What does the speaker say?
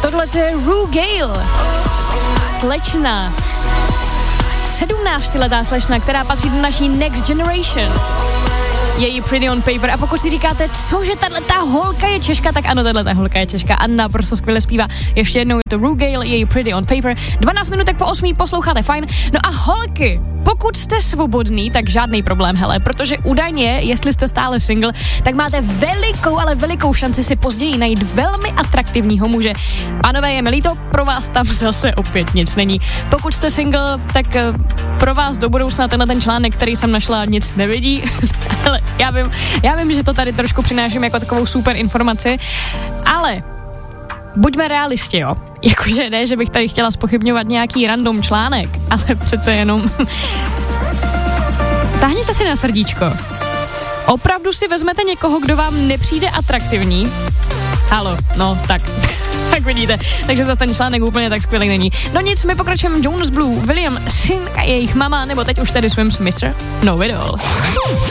Tohle to je Rue Gale. Slečna. 17letá slečna, která patří do naší Next Generation. Její Pretty on Paper. A pokud si říkáte, cože tato holka je Češka, tak ano, tato holka je Češka. Anna prostě skvěle zpívá. Ještě jednou je to Rue Gale, její Pretty on Paper. 12 minutek po 8 posloucháte fajn. No a holky, pokud jste svobodný, tak žádný problém, hele, protože údajně, jestli jste stále single, tak máte velikou, ale velikou šanci si později najít velmi atraktivního muže. Pánové, je mi líto, pro vás tam zase opět nic není. Pokud jste single, tak pro vás do budoucna ten článek, který jsem našla, nic nevidí. Ale já vím, že to tady trošku přináším jako takovou super informaci, ale buďme realisti, jo. Jakože ne, že bych tady chtěla zpochybňovat nějaký random článek, ale přece jenom sáhněte si na srdíčko. Opravdu si vezmete někoho, kdo vám nepřijde atraktivní? Halo, no tak. Tak vidíte, takže za ten článek úplně tak skvělý není. No nic, my pokračujeme Jonas Blue, William, syn a jejich mama, nebo teď už tady Swims Mr. Know It All.